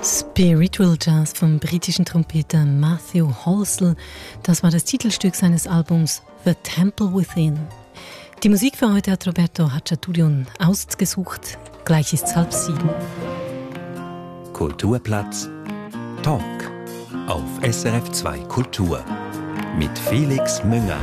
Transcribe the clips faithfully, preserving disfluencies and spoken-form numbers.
Spiritual Jazz vom britischen Trompeter Matthew Halsall. Das war das Titelstück seines Albums The Temple Within. Die Musik für heute hat Roberto Hachaturian ausgesucht. Gleich ist halb sieben. Kulturplatz Talk auf S R F zwei Kultur mit Felix Münger.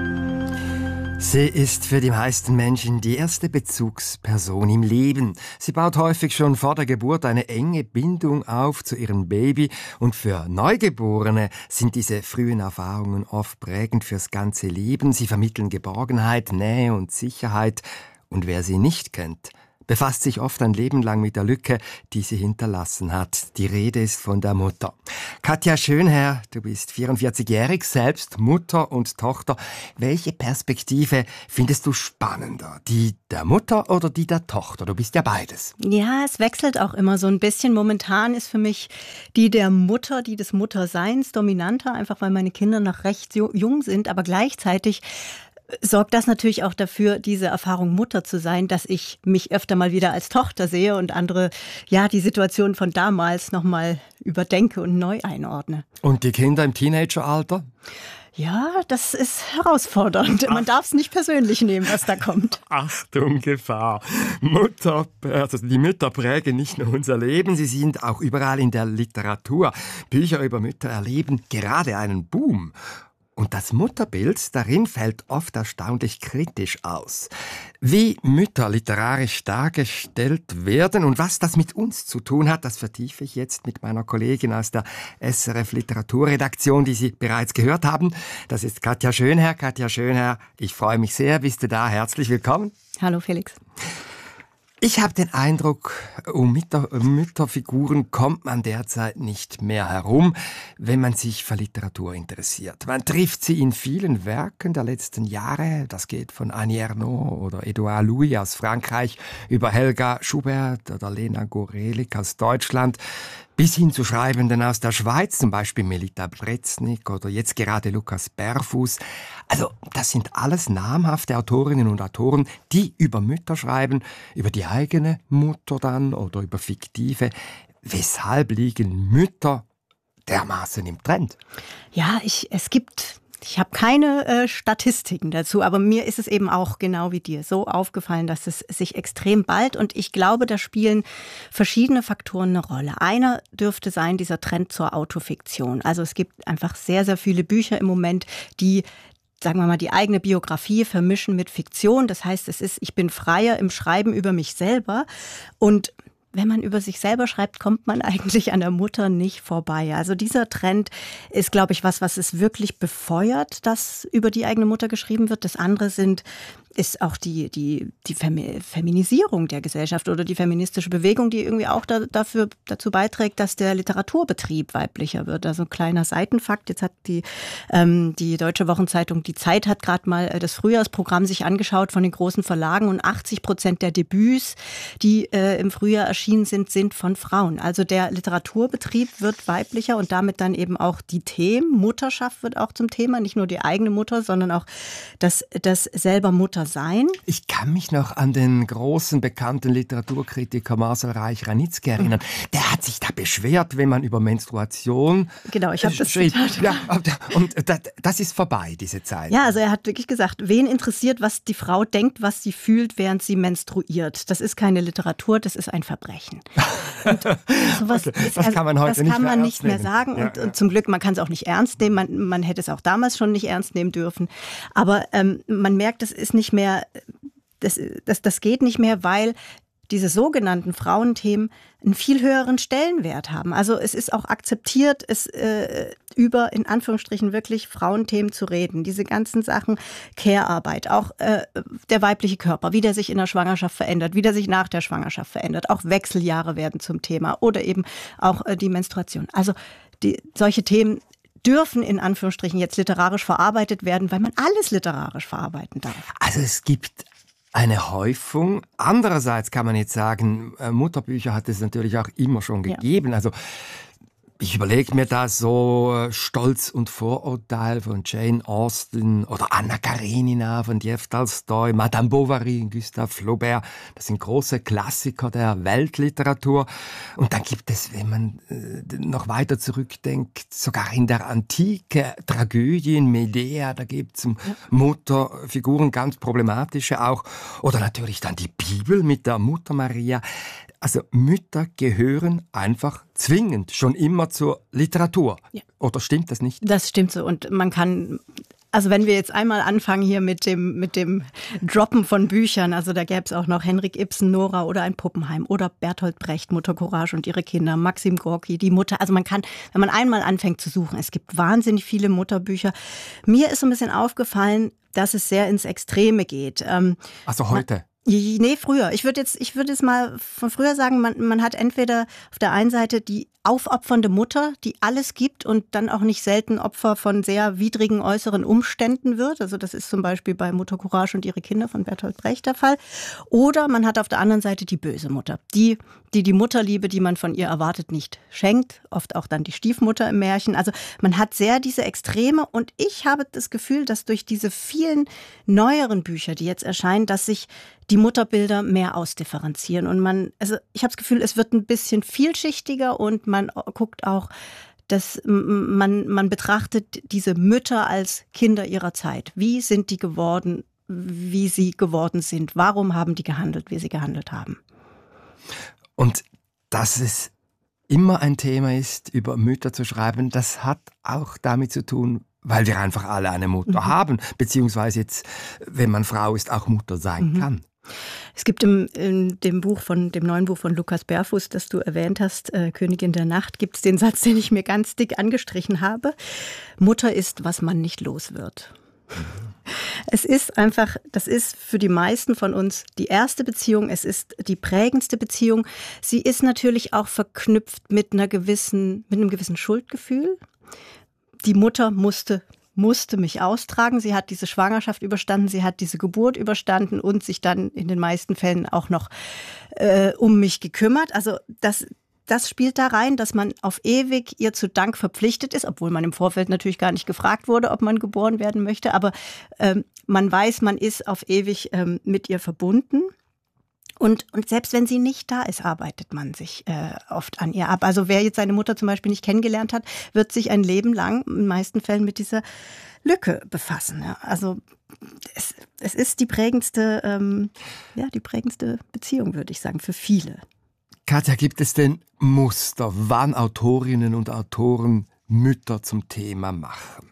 Sie ist für die meisten Menschen die erste Bezugsperson im Leben. Sie baut häufig schon vor der Geburt eine enge Bindung auf zu ihrem Baby. Und für Neugeborene sind diese frühen Erfahrungen oft prägend fürs ganze Leben. Sie vermitteln Geborgenheit, Nähe und Sicherheit. Und wer sie nicht kennt, befasst sich oft ein Leben lang mit der Lücke, die sie hinterlassen hat. Die Rede ist von der Mutter. Katja Schönherr, du bist vierundvierzigjährig, selbst Mutter und Tochter. Welche Perspektive findest du spannender? Die der Mutter oder die der Tochter? Du bist ja beides. Ja, es wechselt auch immer so ein bisschen. Momentan ist für mich die der Mutter, die des Mutterseins dominanter, einfach weil meine Kinder noch recht jung sind, aber gleichzeitig sorgt das natürlich auch dafür, diese Erfahrung Mutter zu sein, dass ich mich öfter mal wieder als Tochter sehe und andere, ja, die Situation von damals nochmal überdenke und neu einordne. Und die Kinder im Teenageralter? Ja, das ist herausfordernd. Man darf es nicht persönlich nehmen, was da kommt. Achtung, Gefahr. Mutter, also die Mütter prägen nicht nur unser Leben, sie sind auch überall in der Literatur. Bücher über Mütter erleben gerade einen Boom. Und das Mutterbild darin fällt oft erstaunlich kritisch aus. Wie Mütter literarisch dargestellt werden und was das mit uns zu tun hat, das vertiefe ich jetzt mit meiner Kollegin aus der S R F Literaturredaktion, die Sie bereits gehört haben. Das ist Katja Schönherr. Katja Schönherr, ich freue mich sehr, bist du da? Herzlich willkommen. Hallo Felix. Ich habe den Eindruck, um Mütter, Mütterfiguren kommt man derzeit nicht mehr herum, wenn man sich für Literatur interessiert. Man trifft sie in vielen Werken der letzten Jahre. Das geht von Annie Ernaux oder Edouard Louis aus Frankreich über Helga Schubert oder Lena Gorelik aus Deutschland bis hin zu Schreibenden aus der Schweiz, zum Beispiel Melita Breznik oder jetzt gerade Lukas Berfuß. Also das sind alles namhafte Autorinnen und Autoren, die über Mütter schreiben, über die eigene Mutter dann oder über fiktive. Weshalb liegen Mütter dermaßen im Trend? Ja, ich, es gibt... Ich habe keine äh, Statistiken dazu, aber mir ist es eben auch genau wie dir so aufgefallen, dass es sich extrem ballt und ich glaube, da spielen verschiedene Faktoren eine Rolle. Einer dürfte sein, dieser Trend zur Autofiktion. Also es gibt einfach sehr, sehr viele Bücher im Moment, die sagen wir mal, die eigene Biografie vermischen mit Fiktion. Das heißt, es ist, ich bin freier im Schreiben über mich selber und wenn man über sich selber schreibt, kommt man eigentlich an der Mutter nicht vorbei. Also dieser Trend ist, glaube ich, was, was es wirklich befeuert, dass über die eigene Mutter geschrieben wird. Das andere sind ist auch die, die, die Feminisierung der Gesellschaft oder die feministische Bewegung, die irgendwie auch da, dafür, dazu beiträgt, dass der Literaturbetrieb weiblicher wird. Also ein kleiner Seitenfakt, jetzt hat die, ähm, die Deutsche Wochenzeitung Die Zeit hat gerade mal das Frühjahrsprogramm sich angeschaut von den großen Verlagen und achtzig Prozent der Debüts, die äh, im Frühjahr erschienen sind, sind von Frauen. Also der Literaturbetrieb wird weiblicher und damit dann eben auch die Themen. Mutterschaft wird auch zum Thema, nicht nur die eigene Mutter, sondern auch das, das selber Mutter sein. Ich kann mich noch an den großen, bekannten Literaturkritiker Marcel Reich-Ranitzky erinnern. Der hat sich da beschwert, wenn man über Menstruation Genau, ich habe das schrieb. Zitat. Ja, und das ist vorbei, diese Zeit. Ja, also er hat wirklich gesagt, wen interessiert, was die Frau denkt, was sie fühlt, während sie menstruiert. Das ist keine Literatur, das ist ein Verbrechen. Und sowas okay, ist, das kann man heute das nicht kann mehr man ernst nicht mehr nehmen. sagen. Ja, und, ja. und zum Glück, man kann es auch nicht ernst nehmen. Man, man hätte es auch damals schon nicht ernst nehmen dürfen. Aber ähm, man merkt, es ist nicht mehr, das, das, das geht nicht mehr, weil diese sogenannten Frauenthemen einen viel höheren Stellenwert haben. Also es ist auch akzeptiert, es äh, über, in Anführungsstrichen, wirklich Frauenthemen zu reden. Diese ganzen Sachen, Care-Arbeit, auch äh, der weibliche Körper, wie der sich in der Schwangerschaft verändert, wie der sich nach der Schwangerschaft verändert. Auch Wechseljahre werden zum Thema oder eben auch äh, die Menstruation. Also die, solche Themen dürfen in Anführungsstrichen jetzt literarisch verarbeitet werden, weil man alles literarisch verarbeiten darf. Also es gibt eine Häufung. Andererseits kann man jetzt sagen, Mutterbücher hat es natürlich auch immer schon gegeben. Ja. Also Ich überlege mir da so Stolz und Vorurteil von Jane Austen oder Anna Karenina von Lev Tolstoi, Madame Bovary, Gustave Flaubert. Das sind große Klassiker der Weltliteratur. Und dann gibt es, wenn man äh, noch weiter zurückdenkt, sogar in der Antike Tragödien, Medea, da gibt es Mutterfiguren, ganz problematische auch. Oder natürlich dann die Bibel mit der Mutter Maria. Also Mütter gehören einfach zwingend schon immer zur Literatur. Ja. Oder stimmt das nicht? Das stimmt so. Und man kann, also wenn wir jetzt einmal anfangen hier mit dem, mit dem Droppen von Büchern, also da gäbe es auch noch Henrik Ibsen, Nora oder ein Puppenheim oder Bertolt Brecht, Mutter Courage und ihre Kinder, Maxim Gorki, die Mutter. Also man kann, wenn man einmal anfängt zu suchen, es gibt wahnsinnig viele Mutterbücher. Mir ist so ein bisschen aufgefallen, dass es sehr ins Extreme geht. Ähm, also heute? Man, Nee, früher. Ich würde jetzt, ich würde jetzt mal von früher sagen, man, man hat entweder auf der einen Seite die aufopfernde Mutter, die alles gibt und dann auch nicht selten Opfer von sehr widrigen äußeren Umständen wird. Also das ist zum Beispiel bei Mutter Courage und ihre Kinder von Bertolt Brecht der Fall. Oder man hat auf der anderen Seite die böse Mutter, die die, die Mutterliebe, die man von ihr erwartet, nicht schenkt. Oft auch dann die Stiefmutter im Märchen. Also man hat sehr diese Extreme und ich habe das Gefühl, dass durch diese vielen neueren Bücher, die jetzt erscheinen, dass sich die Mutterbilder mehr ausdifferenzieren. Und man, also ich habe das Gefühl, es wird ein bisschen vielschichtiger und man guckt auch, dass man, man betrachtet diese Mütter als Kinder ihrer Zeit. Wie sind die geworden, wie sie geworden sind? Warum haben die gehandelt, wie sie gehandelt haben? Und dass es immer ein Thema ist, über Mütter zu schreiben, das hat auch damit zu tun, weil wir einfach alle eine Mutter mhm. haben, beziehungsweise jetzt, wenn man Frau ist, auch Mutter sein mhm. kann. Es gibt im, in dem Buch von dem neuen Buch von Lukas Berfuß, das du erwähnt hast, äh, Königin der Nacht, gibt es den Satz, den ich mir ganz dick angestrichen habe: Mutter ist, was man nicht los wird. Mhm. Es ist einfach, das ist für die meisten von uns die erste Beziehung, es ist die prägendste Beziehung. Sie ist natürlich auch verknüpft mit einer gewissen, mit einem gewissen Schuldgefühl. Die Mutter musste musste mich austragen. Sie hat diese Schwangerschaft überstanden, sie hat diese Geburt überstanden und sich dann in den meisten Fällen auch noch äh, um mich gekümmert. Also das, das spielt da rein, dass man auf ewig ihr zu Dank verpflichtet ist, obwohl man im Vorfeld natürlich gar nicht gefragt wurde, ob man geboren werden möchte. Aber ähm, man weiß, man ist auf ewig ähm, mit ihr verbunden. Und, und selbst wenn sie nicht da ist, arbeitet man sich äh, oft an ihr ab. Also wer jetzt seine Mutter zum Beispiel nicht kennengelernt hat, wird sich ein Leben lang in den meisten Fällen mit dieser Lücke befassen. Ja. Also es, es ist die prägendste, ähm, ja, die prägendste Beziehung, würde ich sagen, für viele. Katja, gibt es denn Muster, wann Autorinnen und Autoren Mütter zum Thema machen?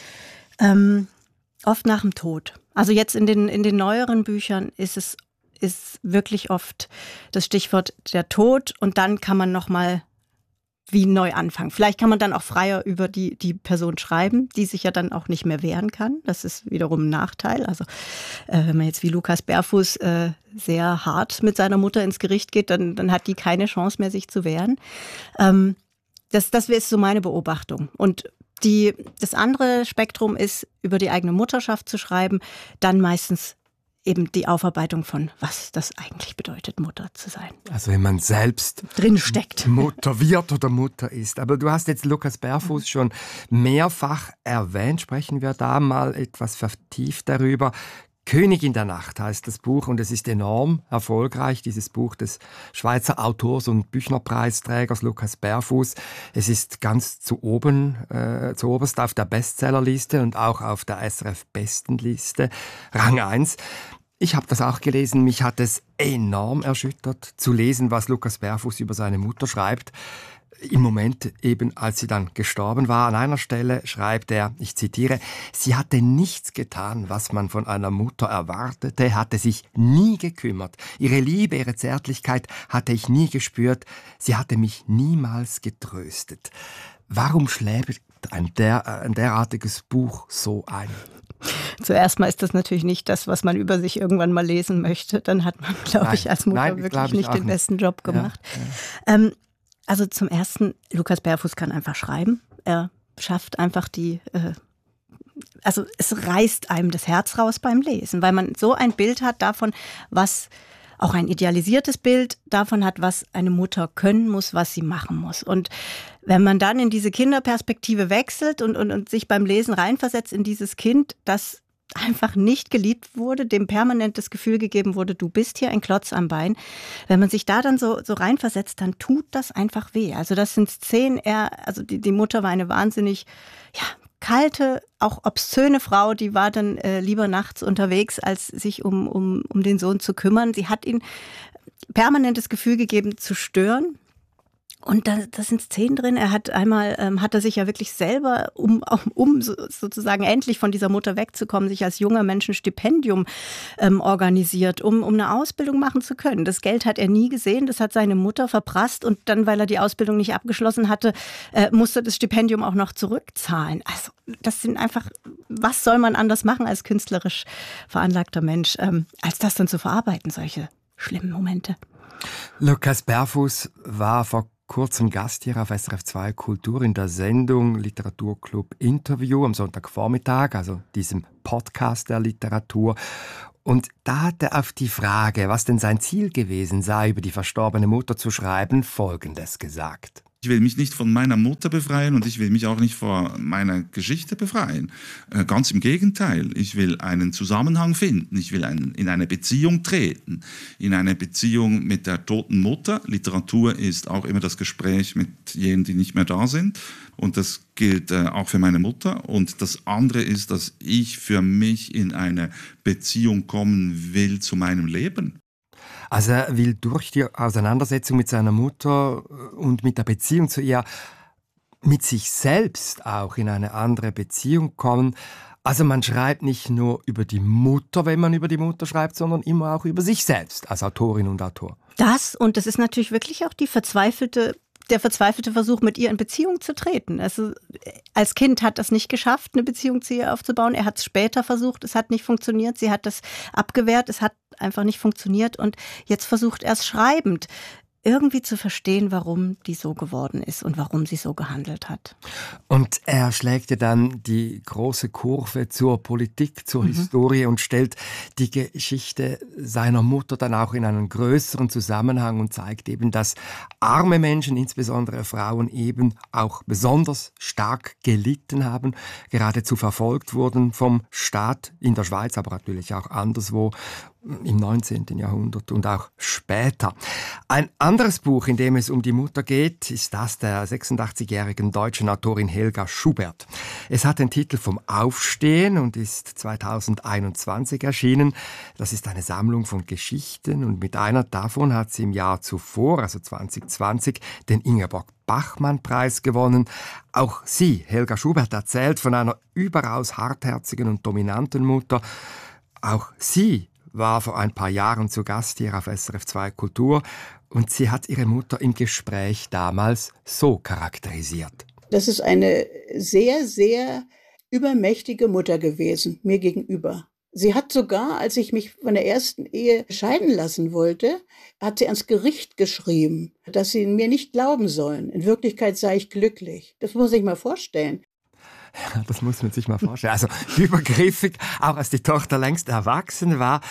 Ähm, oft nach dem Tod. Also jetzt in den, in den neueren Büchern ist es ist wirklich oft das Stichwort der Tod und dann kann man nochmal wie neu anfangen. Vielleicht kann man dann auch freier über die, die Person schreiben, die sich ja dann auch nicht mehr wehren kann. Das ist wiederum ein Nachteil. Also äh, wenn man jetzt wie Lukas Berfuß äh, sehr hart mit seiner Mutter ins Gericht geht, dann, dann hat die keine Chance mehr, sich zu wehren. Ähm, das, das ist so meine Beobachtung. Und die, das andere Spektrum ist, über die eigene Mutterschaft zu schreiben, dann meistens eben die Aufarbeitung von, was das eigentlich bedeutet, Mutter zu sein. Also wenn man selbst drin steckt. Mutter wird oder Mutter ist. Aber du hast jetzt Lukas Berfuß schon mehrfach erwähnt. Sprechen wir da mal etwas vertieft darüber. Königin der Nacht heißt das Buch und es ist enorm erfolgreich, dieses Buch des Schweizer Autors und Büchnerpreisträgers Lukas Berfuß. Es ist ganz zu oben, äh, zu oberst auf der Bestsellerliste und auch auf der S R F-Bestenliste, Rang eins. Ich habe das auch gelesen, mich hat es enorm erschüttert, zu lesen, was Lukas Berfuß über seine Mutter schreibt. Im Moment eben, als sie dann gestorben war, an einer Stelle schreibt er, ich zitiere, sie hatte nichts getan, was man von einer Mutter erwartete, hatte sich nie gekümmert. Ihre Liebe, ihre Zärtlichkeit hatte ich nie gespürt. Sie hatte mich niemals getröstet. Warum schlägt ein, der, ein derartiges Buch so ein? Zuerst mal ist das natürlich nicht das, was man über sich irgendwann mal lesen möchte. Dann hat man, glaube ich, als Mutter nein, wirklich nicht den nicht. besten Job gemacht. Ja, ja. Ähm, Also zum Ersten, Lukas Berfuß kann einfach schreiben. Er schafft einfach die, äh, also es reißt einem das Herz raus beim Lesen, weil man so ein Bild hat davon, was auch ein idealisiertes Bild davon hat, was eine Mutter können muss, was sie machen muss. Und wenn man dann in diese Kinderperspektive wechselt und, und, und sich beim Lesen reinversetzt in dieses Kind, das einfach nicht geliebt wurde, dem permanent das Gefühl gegeben wurde, du bist hier ein Klotz am Bein. Wenn man sich da dann so, so reinversetzt, dann tut das einfach weh. Also das sind Szenen, er, also die, die Mutter war eine wahnsinnig, ja, kalte, auch obszöne Frau, die war dann äh, lieber nachts unterwegs, als sich um, um, um den Sohn zu kümmern. Sie hat ihm permanent das Gefühl gegeben, zu stören. Und da, da sind Szenen drin. Er hat einmal, ähm, hat er sich ja wirklich selber, um, um so, sozusagen endlich von dieser Mutter wegzukommen, sich als junger Mensch ein Stipendium ähm, organisiert, um, um eine Ausbildung machen zu können. Das Geld hat er nie gesehen, das hat seine Mutter verprasst und dann, weil er die Ausbildung nicht abgeschlossen hatte, äh, musste das Stipendium auch noch zurückzahlen. Also das sind einfach, was soll man anders machen als künstlerisch veranlagter Mensch, ähm, als das dann zu verarbeiten, solche schlimmen Momente. Lukas Berfuss war vor kurzem Gast hier auf S R F zwei Kultur in der Sendung Literaturclub Interview am Sonntagvormittag, also diesem Podcast der Literatur. Und da hat er auf die Frage, was denn sein Ziel gewesen sei, über die verstorbene Mutter zu schreiben, Folgendes gesagt. Ich will mich nicht von meiner Mutter befreien und ich will mich auch nicht von meiner Geschichte befreien. Äh, ganz im Gegenteil, ich will einen Zusammenhang finden. Ich will ein, in eine Beziehung treten, in eine Beziehung mit der toten Mutter. Literatur ist auch immer das Gespräch mit jenen, die nicht mehr da sind. Und das gilt äh, auch für meine Mutter. Und das andere ist, dass ich für mich in eine Beziehung kommen will zu meinem Leben. Also er will durch die Auseinandersetzung mit seiner Mutter und mit der Beziehung zu ihr mit sich selbst auch in eine andere Beziehung kommen. Also man schreibt nicht nur über die Mutter, wenn man über die Mutter schreibt, sondern immer auch über sich selbst als Autorin und Autor. Das, und das ist natürlich wirklich auch die verzweifelte der verzweifelte Versuch, mit ihr in Beziehung zu treten. Also als Kind hat das nicht geschafft, eine Beziehung zu ihr aufzubauen. Er hat es später versucht, es hat nicht funktioniert. Sie hat das abgewehrt, es hat einfach nicht funktioniert. Und jetzt versucht er es schreibend, irgendwie zu verstehen, warum die so geworden ist und warum sie so gehandelt hat. Und er schlägt ja dann die große Kurve zur Politik, zur mhm. Historie und stellt die Geschichte seiner Mutter dann auch in einen größeren Zusammenhang und zeigt eben, dass arme Menschen, insbesondere Frauen, eben auch besonders stark gelitten haben, geradezu verfolgt wurden vom Staat in der Schweiz, aber natürlich auch anderswo im neunzehnten Jahrhundert und auch später. Ein anderes Buch, in dem es um die Mutter geht, ist das der sechsundachtzigjährigen deutschen Autorin Helga Schubert. Es hat den Titel Vom Aufstehen und ist zweitausendeinundzwanzig erschienen. Das ist eine Sammlung von Geschichten und mit einer davon hat sie im Jahr zuvor, also zwanzig zwanzig, den Ingeborg-Bachmann-Preis gewonnen. Auch sie, Helga Schubert, erzählt von einer überaus hartherzigen und dominanten Mutter. Auch sie war vor ein paar Jahren zu Gast hier auf S R F zwei Kultur und sie hat ihre Mutter im Gespräch damals so charakterisiert. Das ist eine sehr, sehr übermächtige Mutter gewesen, mir gegenüber. Sie hat sogar, als ich mich von der ersten Ehe scheiden lassen wollte, hat sie ans Gericht geschrieben, dass sie mir nicht glauben sollen. In Wirklichkeit sei ich glücklich. Das muss man sich mal vorstellen. Ja, das muss man sich mal vorstellen. Also übergriffig, auch als die Tochter längst erwachsen war.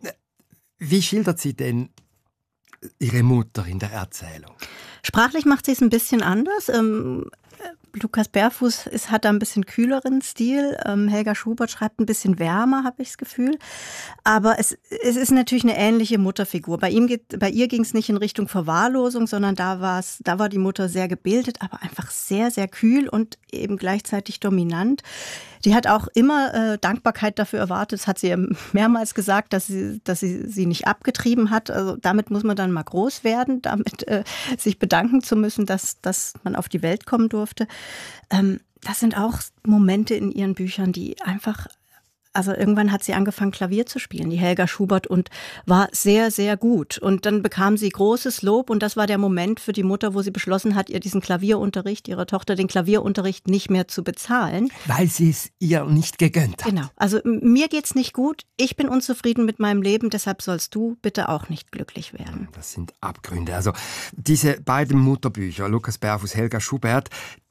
Wie schildert sie denn ihre Mutter in der Erzählung? Sprachlich macht sie es ein bisschen anders. Ähm, Lukas Berfuss ist, hat da ein bisschen kühleren Stil. Ähm, Helga Schubert schreibt ein bisschen wärmer, habe ich das Gefühl. Aber es, es ist natürlich eine ähnliche Mutterfigur. Bei, ihm geht, bei ihr ging es nicht in Richtung Verwahrlosung, sondern da, war's, da war die Mutter sehr gebildet, aber einfach sehr, sehr kühl und eben gleichzeitig dominant. Die hat auch immer äh, Dankbarkeit dafür erwartet. Das hat sie mehrmals gesagt, dass sie, dass sie sie nicht abgetrieben hat. Also damit muss man dann mal groß werden, damit äh, sich bedanken zu müssen, dass, dass man auf die Welt kommen durfte. Ähm, das sind auch Momente in ihren Büchern, die einfach... Also irgendwann hat sie angefangen, Klavier zu spielen, die Helga Schubert, und war sehr, sehr gut. Und dann bekam sie großes Lob und das war der Moment für die Mutter, wo sie beschlossen hat, ihr diesen Klavierunterricht, ihrer Tochter den Klavierunterricht nicht mehr zu bezahlen. Weil sie es ihr nicht gegönnt hat. Genau. Also mir geht's nicht gut, ich bin unzufrieden mit meinem Leben, deshalb sollst du bitte auch nicht glücklich werden. Das sind Abgründe. Also diese beiden Mutterbücher, Lukas Berfuss, Helga Schubert,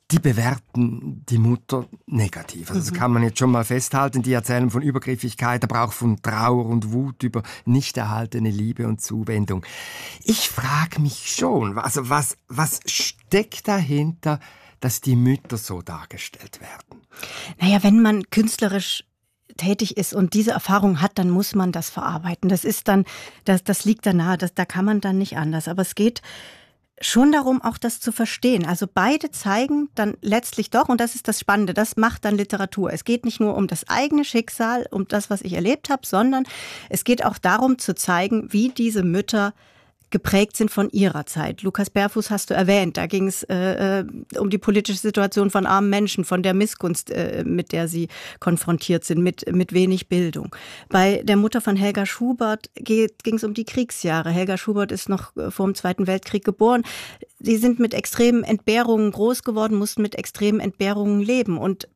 die bewerten die Mutter negativ. Also das kann man jetzt schon mal festhalten. Die erzählen von Übergriffigkeit, aber auch von Trauer und Wut über nicht erhaltene Liebe und Zuwendung. Ich frage mich schon, also was, was steckt dahinter, dass die Mütter so dargestellt werden? Naja, wenn man künstlerisch tätig ist und diese Erfahrung hat, dann muss man das verarbeiten. Das ist dann, das, das liegt da nahe, das, da kann man dann nicht anders. Aber es geht schon darum, auch das zu verstehen. Also beide zeigen dann letztlich doch, und das ist das Spannende, das macht dann Literatur. Es geht nicht nur um das eigene Schicksal, um das, was ich erlebt habe, sondern es geht auch darum zu zeigen, wie diese Mütter geprägt sind von ihrer Zeit. Lukas Berfuß hast du erwähnt, da ging es äh, um die politische Situation von armen Menschen, von der Missgunst, äh, mit der sie konfrontiert sind, mit, mit wenig Bildung. Bei der Mutter von Helga Schubert ging es um die Kriegsjahre. Helga Schubert ist noch vor dem Zweiten Weltkrieg geboren. Sie sind mit extremen Entbehrungen groß geworden, mussten mit extremen Entbehrungen leben, und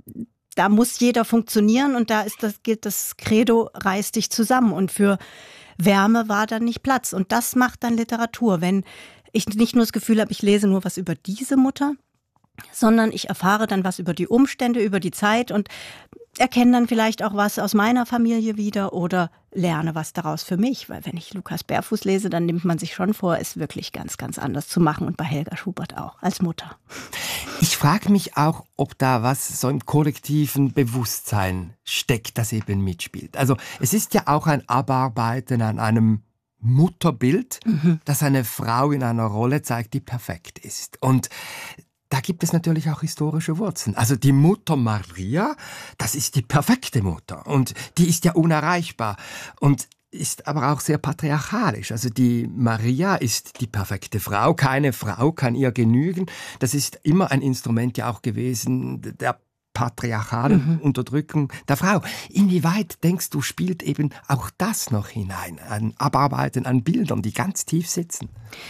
da muss jeder funktionieren, und da ist das, gilt das Credo, reiß dich zusammen, und für Wärme war dann nicht Platz. Und das macht dann Literatur, wenn ich nicht nur das Gefühl habe, ich lese nur was über diese Mutter, sondern ich erfahre dann was über die Umstände, über die Zeit und erkenne dann vielleicht auch was aus meiner Familie wieder oder lerne was daraus für mich. Weil wenn ich Lukas Berfuß lese, dann nimmt man sich schon vor, es wirklich ganz, ganz anders zu machen, und bei Helga Schubert auch, als Mutter. Ich frage mich auch, ob da was so im kollektiven Bewusstsein steckt, das eben mitspielt. Also es ist ja auch ein Abarbeiten an einem Mutterbild, mhm. das eine Frau in einer Rolle zeigt, die perfekt ist. Und da gibt es natürlich auch historische Wurzeln. Also die Mutter Maria, das ist die perfekte Mutter, und die ist ja unerreichbar und ist aber auch sehr patriarchalisch. Also die Maria ist die perfekte Frau, keine Frau kann ihr genügen. Das ist immer ein Instrument ja auch gewesen der patriarchalen mhm. Unterdrückung der Frau. Inwieweit, denkst du, spielt eben auch das noch hinein? Ein Abarbeiten an Bildern, die ganz tief sitzen?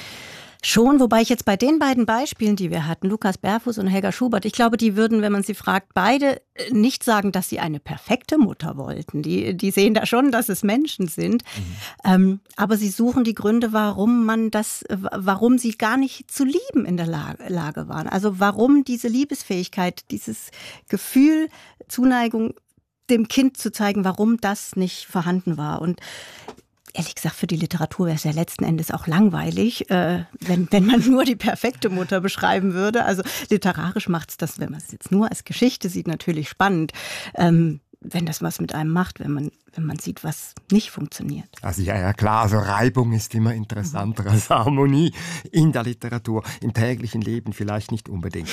Schon, wobei ich jetzt bei den beiden Beispielen, die wir hatten, Lukas Berfuß und Helga Schubert, ich glaube, die würden, wenn man sie fragt, beide nicht sagen, dass sie eine perfekte Mutter wollten. Die, die sehen da schon, dass es Menschen sind. Mhm. Ähm, aber sie suchen die Gründe, warum man das, warum sie gar nicht zu lieben in der Lage, Lage waren. Also warum diese Liebesfähigkeit, dieses Gefühl, Zuneigung dem Kind zu zeigen, warum das nicht vorhanden war. Und ehrlich gesagt, für die Literatur wäre es ja letzten Endes auch langweilig, äh, wenn, wenn man nur die perfekte Mutter beschreiben würde. Also literarisch macht es das, wenn man es jetzt nur als Geschichte sieht, natürlich spannend. Ähm, wenn das was mit einem macht, wenn man, wenn man sieht, was nicht funktioniert. Also ja, ja klar, also Reibung ist immer interessanter mhm. als Harmonie in der Literatur, im täglichen Leben vielleicht nicht unbedingt.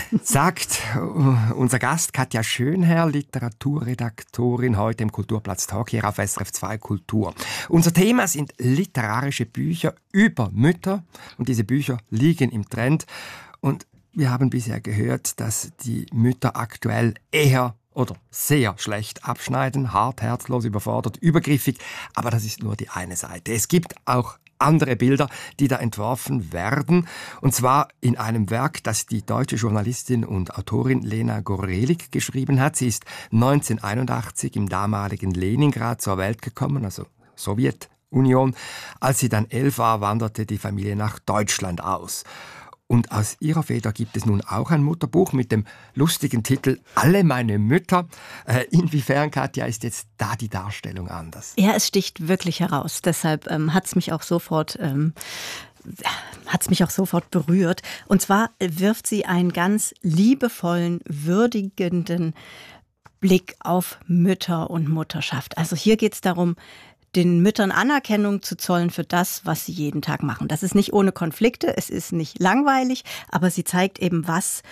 Sagt unser Gast Katja Schönherr, Literaturredaktorin, heute im Kulturplatz Talk hier auf S R F zwei Kultur. Unser Thema sind literarische Bücher über Mütter, und diese Bücher liegen im Trend, und wir haben bisher gehört, dass die Mütter aktuell eher oder sehr schlecht abschneiden, hart, herzlos, überfordert, übergriffig. Aber das ist nur die eine Seite. Es gibt auch andere Bilder, die da entworfen werden. Und zwar in einem Werk, das die deutsche Journalistin und Autorin Lena Gorelik geschrieben hat. Sie ist neunzehnhunderteinundachtzig im damaligen Leningrad zur Welt gekommen, also Sowjetunion. Als sie dann elf war, wanderte die Familie nach Deutschland aus. Und aus ihrer Feder gibt es nun auch ein Mutterbuch mit dem lustigen Titel »Alle meine Mütter«. Äh, inwiefern, Katja, ist jetzt da die Darstellung anders? Ja, es sticht wirklich heraus. Deshalb ähm, hat es mich auch sofort... Ähm hat es mich auch sofort berührt. Und zwar wirft sie einen ganz liebevollen, würdigenden Blick auf Mütter und Mutterschaft. Also hier geht es darum, den Müttern Anerkennung zu zollen für das, was sie jeden Tag machen. Das ist nicht ohne Konflikte, es ist nicht langweilig, aber sie zeigt eben, was,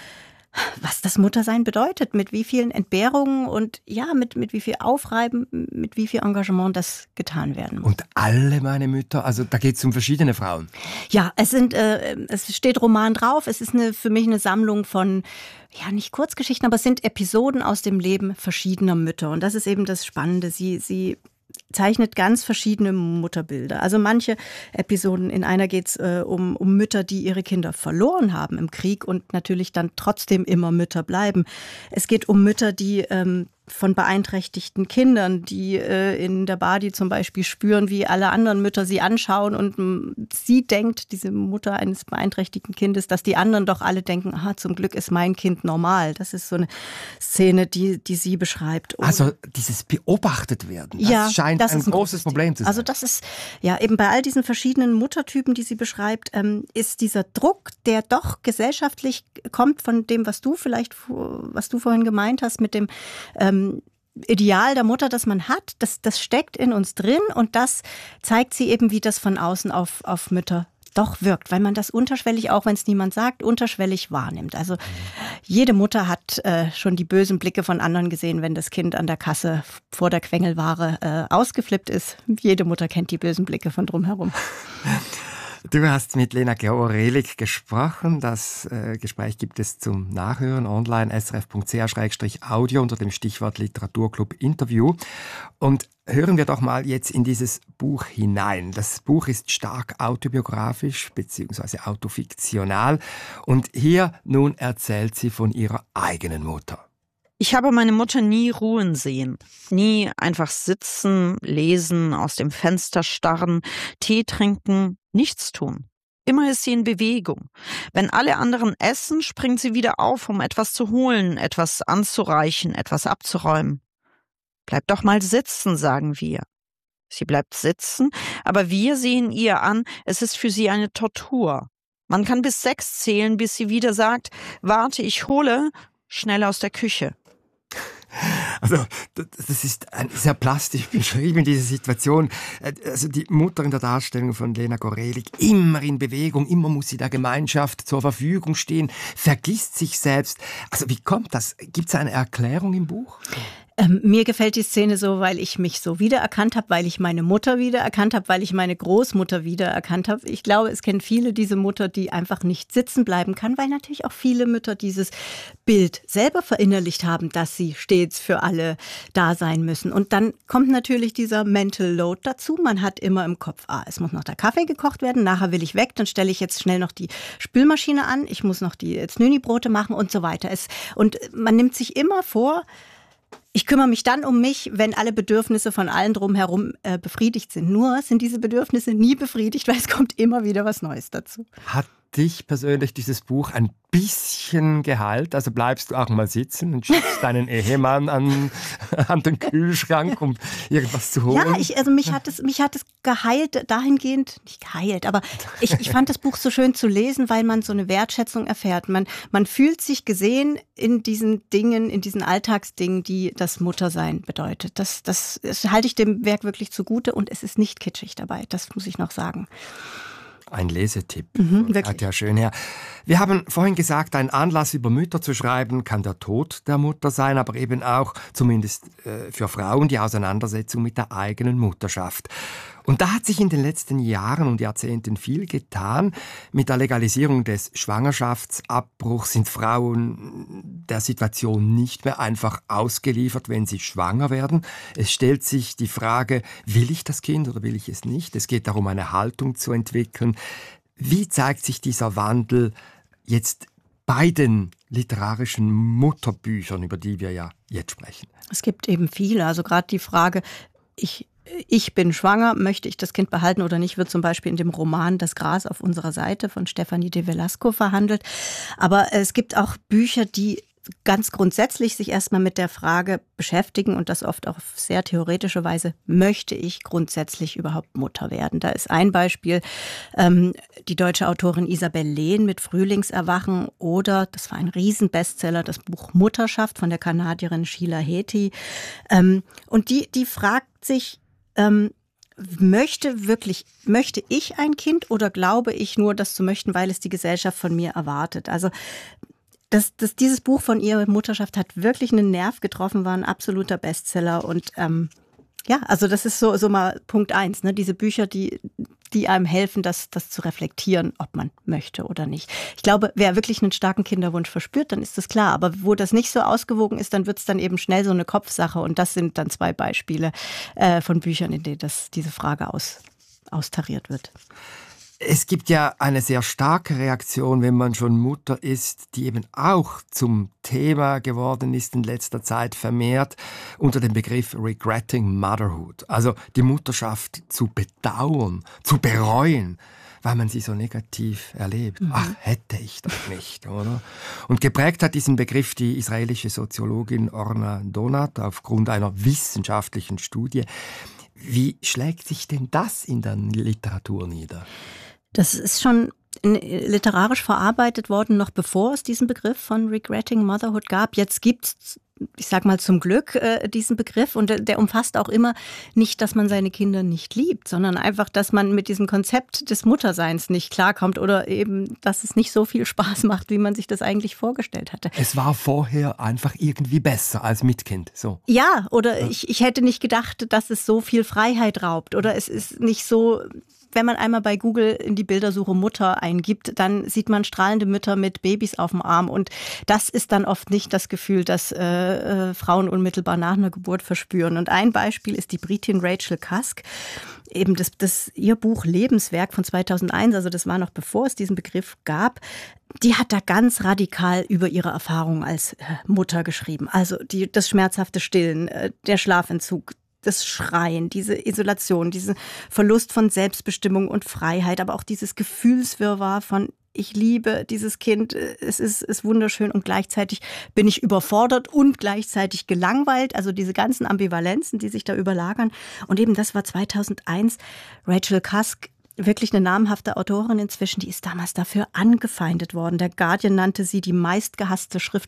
was das Muttersein bedeutet, mit wie vielen Entbehrungen und ja, mit, mit wie viel Aufreiben, mit wie viel Engagement das getan werden muss. Und alle meine Mütter, also da geht es um verschiedene Frauen. Ja, es sind, äh, es steht Roman drauf, es ist eine, für mich eine Sammlung von, ja, nicht Kurzgeschichten, aber es sind Episoden aus dem Leben verschiedener Mütter. Und das ist eben das Spannende, sie, sie zeichnet ganz verschiedene Mutterbilder. Also manche Episoden, in einer geht es äh, um, um Mütter, die ihre Kinder verloren haben im Krieg und natürlich dann trotzdem immer Mütter bleiben. Es geht um Mütter, die ähm, von beeinträchtigten Kindern, die äh, in der Badi zum Beispiel spüren, wie alle anderen Mütter sie anschauen und m, sie denkt, diese Mutter eines beeinträchtigten Kindes, dass die anderen doch alle denken, aha, zum Glück ist mein Kind normal. Das ist so eine Szene, die, die sie beschreibt. Und also dieses beobachtet werden, das ja, scheint das ein, ist ein großes Problem zu sein. Also das ist, ja, eben bei all diesen verschiedenen Muttertypen, die sie beschreibt, ähm, ist dieser Druck, der doch gesellschaftlich kommt von dem, was du vielleicht, was du vorhin gemeint hast, mit dem ähm, Ideal der Mutter, das man hat, das, das steckt in uns drin und das zeigt sie eben, wie das von außen auf, auf Mütter doch wirkt, weil man das unterschwellig, auch wenn es niemand sagt, unterschwellig wahrnimmt. Also jede Mutter hat äh, schon die bösen Blicke von anderen gesehen, wenn das Kind an der Kasse vor der Quengelware äh, ausgeflippt ist. Jede Mutter kennt die bösen Blicke von drumherum. Du hast mit Lena Gorelik gesprochen. Das äh, Gespräch gibt es zum Nachhören online s r f punkt c h slash audio unter dem Stichwort Literaturclub Interview. Und hören wir doch mal jetzt in dieses Buch hinein. Das Buch ist stark autobiografisch bzw. autofiktional. Und hier nun erzählt sie von ihrer eigenen Mutter. Ich habe meine Mutter nie ruhen sehen, nie einfach sitzen, lesen, aus dem Fenster starren, Tee trinken, nichts tun. Immer ist sie in Bewegung. Wenn alle anderen essen, springt sie wieder auf, um etwas zu holen, etwas anzureichen, etwas abzuräumen. Bleib doch mal sitzen, sagen wir. Sie bleibt sitzen, aber wir sehen ihr an, es ist für sie eine Tortur. Man kann bis sechs zählen, bis sie wieder sagt, warte, ich hole, schnell aus der Küche. Also das ist sehr plastisch beschrieben, diese Situation. Also die Mutter in der Darstellung von Lena Gorelik, immer in Bewegung, immer muss sie der Gemeinschaft zur Verfügung stehen, vergisst sich selbst. Also wie kommt das? Gibt es eine Erklärung im Buch? Ähm, mir gefällt die Szene so, weil ich mich so wiedererkannt habe, weil ich meine Mutter wiedererkannt habe, weil ich meine Großmutter wiedererkannt habe. Ich glaube, es kennen viele diese Mutter, die einfach nicht sitzen bleiben kann, weil natürlich auch viele Mütter dieses Bild selber verinnerlicht haben, dass sie stets für alle da sein müssen. Und dann kommt natürlich dieser Mental Load dazu. Man hat immer im Kopf, ah, es muss noch der Kaffee gekocht werden, nachher will ich weg, dann stelle ich jetzt schnell noch die Spülmaschine an, ich muss noch die Znüni-Brote machen und so weiter. Es, und man nimmt sich immer vor, ich kümmere mich dann um mich, wenn alle Bedürfnisse von allen drumherum äh, befriedigt sind. Nur sind diese Bedürfnisse nie befriedigt, weil es kommt immer wieder was Neues dazu. Hat dich persönlich dieses Buch ein bisschen geheilt? Also bleibst du auch mal sitzen und schickst deinen Ehemann an, an den Kühlschrank, um irgendwas zu holen? Ja, ich, also mich hat es, mich hat es geheilt, dahingehend, nicht geheilt, aber ich, ich fand das Buch so schön zu lesen, weil man so eine Wertschätzung erfährt. Man, man fühlt sich gesehen in diesen Dingen, in diesen Alltagsdingen, die das Muttersein bedeutet. Das, das, das halte ich dem Werk wirklich zugute und es ist nicht kitschig dabei, das muss ich noch sagen. Ein Lesetipp. Mhm, Katja Schönherr. Wir haben vorhin gesagt, ein Anlass über Mütter zu schreiben, kann der Tod der Mutter sein, aber eben auch, zumindest äh, für Frauen, die Auseinandersetzung mit der eigenen Mutterschaft. Und da hat sich in den letzten Jahren und Jahrzehnten viel getan. Mit der Legalisierung des Schwangerschaftsabbruchs sind Frauen der Situation nicht mehr einfach ausgeliefert, wenn sie schwanger werden. Es stellt sich die Frage, will ich das Kind oder will ich es nicht? Es geht darum, eine Haltung zu entwickeln. Wie zeigt sich dieser Wandel jetzt bei den literarischen Mutterbüchern, über die wir ja jetzt sprechen? Es gibt eben viele, also gerade die Frage, ich Ich bin schwanger, möchte ich das Kind behalten oder nicht, wird zum Beispiel in dem Roman Das Gras auf unserer Seite von Stephanie de Velasco verhandelt. Aber es gibt auch Bücher, die ganz grundsätzlich sich erstmal mit der Frage beschäftigen und das oft auch auf sehr theoretische Weise, möchte ich grundsätzlich überhaupt Mutter werden? Da ist ein Beispiel ähm, die deutsche Autorin Isabel Lehn mit Frühlingserwachen oder, das war ein Riesenbestseller, das Buch Mutterschaft von der Kanadierin Sheila Heti. Ähm, und die, die fragt sich, ähm, möchte wirklich, möchte ich ein Kind oder glaube ich nur, das zu möchten, weil es die Gesellschaft von mir erwartet? Also Das, das, dieses Buch von ihr, Mutterschaft, hat wirklich einen Nerv getroffen, war ein absoluter Bestseller. Und ähm, ja, also das ist so, so mal Punkt eins, ne? Diese Bücher, die, die einem helfen, das, das zu reflektieren, ob man möchte oder nicht. Ich glaube, wer wirklich einen starken Kinderwunsch verspürt, dann ist das klar. Aber wo das nicht so ausgewogen ist, dann wird es dann eben schnell so eine Kopfsache. Und das sind dann zwei Beispiele äh, von Büchern, in denen das, diese Frage aus, austariert wird. Es gibt ja eine sehr starke Reaktion, wenn man schon Mutter ist, die eben auch zum Thema geworden ist in letzter Zeit vermehrt unter dem Begriff Regretting Motherhood. Also die Mutterschaft zu bedauern, zu bereuen, weil man sie so negativ erlebt. Mhm. Ach, hätte ich doch nicht, oder? Und geprägt hat diesen Begriff die israelische Soziologin Orna Donat aufgrund einer wissenschaftlichen Studie. Wie schlägt sich denn das in der Literatur nieder? Das ist schon literarisch verarbeitet worden, noch bevor es diesen Begriff von Regretting Motherhood gab. Jetzt gibt's, ich sag mal zum Glück, äh, diesen Begriff und der, der umfasst auch immer nicht, dass man seine Kinder nicht liebt, sondern einfach, dass man mit diesem Konzept des Mutterseins nicht klarkommt oder eben, dass es nicht so viel Spaß macht, wie man sich das eigentlich vorgestellt hatte. Es war vorher einfach irgendwie besser als mit Kind, so. Ja, oder ja. Ich, ich hätte nicht gedacht, dass es so viel Freiheit raubt oder es ist nicht so... Wenn man einmal bei Google in die Bildersuche Mutter eingibt, dann sieht man strahlende Mütter mit Babys auf dem Arm. Und das ist dann oft nicht das Gefühl, das äh, äh, Frauen unmittelbar nach einer Geburt verspüren. Und ein Beispiel ist die Britin Rachel Cusk. Eben das, das, ihr Buch Lebenswerk von zweitausendeins, also das war noch bevor es diesen Begriff gab, die hat da ganz radikal über ihre Erfahrungen als äh, Mutter geschrieben. Also die, das schmerzhafte Stillen, äh, der Schlafentzug, das Schreien, diese Isolation, diesen Verlust von Selbstbestimmung und Freiheit, aber auch dieses Gefühlswirrwarr von ich liebe dieses Kind, es ist, ist wunderschön und gleichzeitig bin ich überfordert und gleichzeitig gelangweilt, also diese ganzen Ambivalenzen, die sich da überlagern. Und eben das war zweitausendeins Rachel Cusk, wirklich eine namhafte Autorin inzwischen, die ist damals dafür angefeindet worden. Der Guardian nannte sie die meistgehasste Schrift